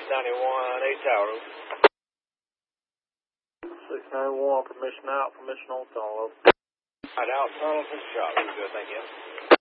691, 8 Tower. 691, permission out, permission on tunnel. Right out, tunnel for the shot. Very good, thank you.